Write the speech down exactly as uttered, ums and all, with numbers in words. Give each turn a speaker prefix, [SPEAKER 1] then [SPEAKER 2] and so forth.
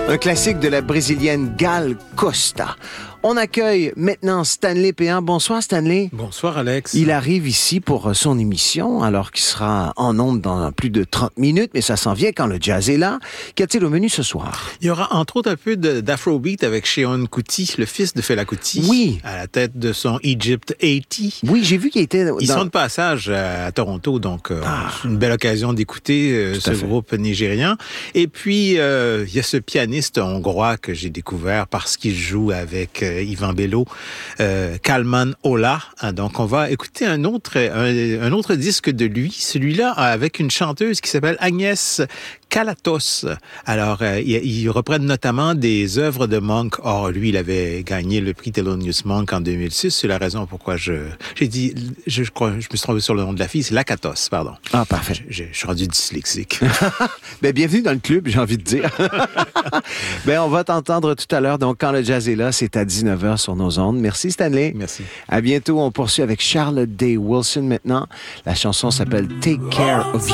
[SPEAKER 1] Un classique de la brésilienne Gal Costa. On accueille maintenant Stanley Péan. Bonsoir Stanley.
[SPEAKER 2] Bonsoir Alex.
[SPEAKER 1] Il arrive ici pour son émission, alors qu'il sera en ondes dans plus de trente minutes, mais ça s'en vient quand le jazz est là. Qu'y a-t-il au menu ce soir?
[SPEAKER 2] Il y aura entre autres un peu de, d'afrobeat avec Seun Kuti, le fils de Fela Kuti.
[SPEAKER 1] Oui.
[SPEAKER 2] À la tête de son Egypt quatre-vingts.
[SPEAKER 1] Oui, j'ai vu qu'il était... Dans...
[SPEAKER 2] Ils sont de passage à Toronto, donc euh, ah. c'est une belle occasion d'écouter euh, ce fait. groupe nigérien. Et puis, euh, il y a ce pianiste hongrois que j'ai découvert parce qu'il joue avec... Euh, Yvan Bello, euh, Kalman Ola. Donc, on va écouter un autre, un, un autre disque de lui, celui-là avec une chanteuse qui s'appelle Agnès Kalatos. Alors, euh, ils, ils reprennent notamment des œuvres de Monk. Or, lui, il avait gagné le prix Thelonious Monk en deux mille six. C'est la raison pourquoi je, j'ai dit, je, je crois, je me suis trompé sur le nom de la fille. C'est Lakatos, pardon.
[SPEAKER 1] Ah, parfait.
[SPEAKER 2] Je, je, je suis rendu dyslexique.
[SPEAKER 1] Ben, bienvenue dans le club, j'ai envie de dire. Ben, on va t'entendre tout à l'heure. Donc, quand le jazz est là, c'est à dix-neuf heures sur nos ondes. Merci, Stanley.
[SPEAKER 2] Merci.
[SPEAKER 1] À bientôt. On poursuit avec Charlotte Day Wilson maintenant. La chanson s'appelle Take Care of You.